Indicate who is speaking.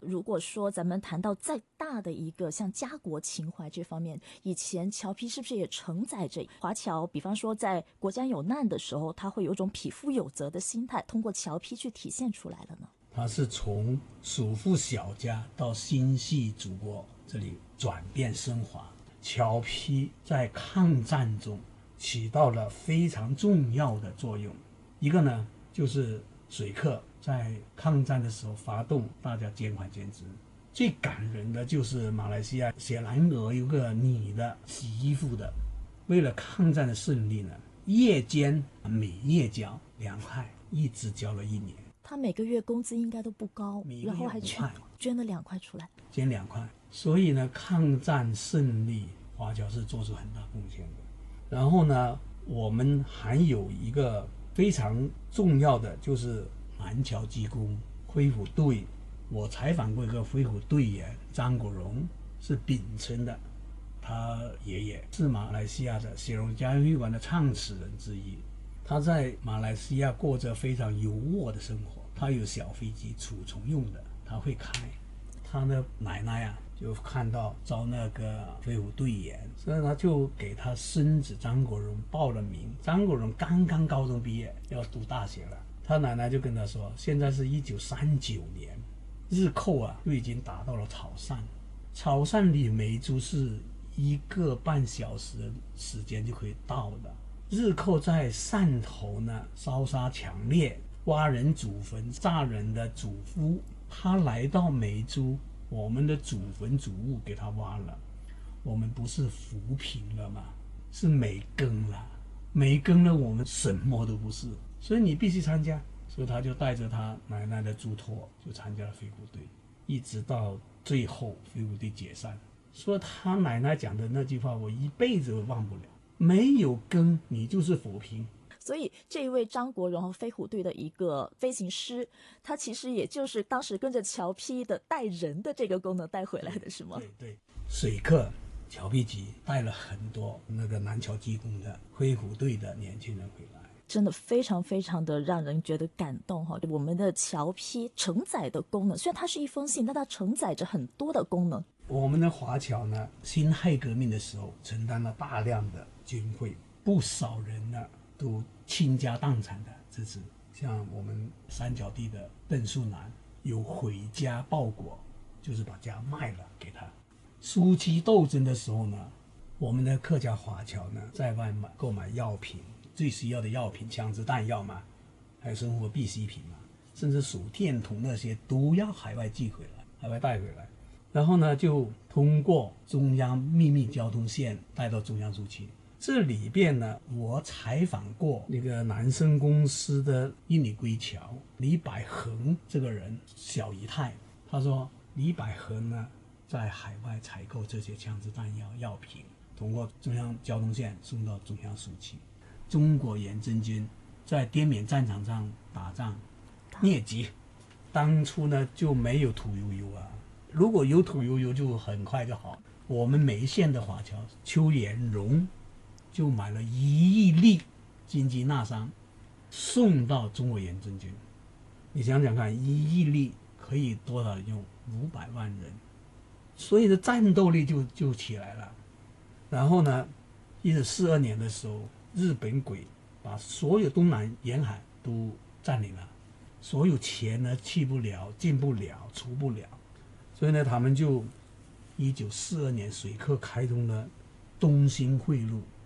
Speaker 1: 如果说咱们谈到再大的一个像家国情怀这方面，以前侨批是不是也承载着华侨，比方说在国家有难的时候，他会有种匹夫有责的心态，通过侨批去体现出来了呢？
Speaker 2: 他是从属富小家到心系祖国这里转变升华。侨批在抗战中起到了非常重要的作用。一个呢，就是水客在抗战的时候发动大家捐款捐资。最感人的就是马来西亚雪兰莪有个女的洗衣服的，为了抗战的胜利呢，夜间每月交2块，一直交了1年。
Speaker 1: 他每个月工资应该都不高，然后还捐了2块出来，
Speaker 2: 捐2块。所以呢，抗战胜利，华侨是做出很大贡献的。然后呢，我们还有一个非常重要的，就是南侨技工恢复队。我采访过一个恢复队员张国荣，是秉承的，他爷爷是马来西亚的雪龙家会馆的创始人之一。他在马来西亚过着非常优渥的生活，他有小飞机储存用的，他会开。他的奶奶啊，就看到招那个飞虎队员，所以他就给他孙子张国荣报了名。张国荣刚刚高中毕业，要读大学了。他奶奶就跟他说，现在是1939年，日寇啊就已经打到了潮汕，潮汕离梅州是1个半小时的时间就可以到的。日寇在汕头呢烧杀抢掠，挖人祖坟，炸人的祖夫。他来到梅州，我们的祖坟祖物给他挖了，我们不是扶贫了吗？是没耕了，没耕了，我们什么都不是，所以你必须参加。所以他就带着他奶奶的嘱托，就参加了飞虎队，一直到最后飞虎队解散。说他奶奶讲的那句话，我一辈子都忘不了：没有耕，你就是扶贫。
Speaker 1: 所以这一位张国荣和飞虎队的一个飞行师，他其实也就是当时跟着侨批的带人的这个功能带回来的，是吗？
Speaker 2: 对，水客侨批局带了很多那个南侨技工的飞虎队的年轻人回来，
Speaker 1: 真的非常非常的让人觉得感动哈！我们的侨批承载的功能，虽然它是一封信，但它承载着很多的功能。
Speaker 2: 我们的华侨呢，辛亥革命的时候承担了大量的军费，不少人呢都倾家荡产的支持。像我们三角地的邓树南有回家报国，就是把家卖了给他。暑期斗争的时候呢，我们的客家华侨呢在外购买药品，最需要的药品，枪支弹药嘛，还有生活必需品嘛，甚至手电筒那些都要海外寄回来，海外带回来。然后呢，就通过中央秘密交通线带到中央苏区。这里边呢，我采访过那个南生公司的印尼归侨李百恒这个人，小姨太，他说李百恒呢在海外采购这些枪支弹药药品，通过中央交通线送到中央苏区。中国远征军在滇缅战场上打仗疟疾，当初呢就没有土油油啊，如果有土油油就很快就好。我们梅县的华侨邱延荣就买了1亿粒金鸡纳桑送到中国远征军。你想想看，1亿粒可以多少人用？500万人，所以的战斗力就起来了。然后呢，1942年的时候，日本鬼把所有东南沿海都占领了，所有钱呢去不了，进不了，出不了，所以呢，他们就1942年水客开通了东兴汇路，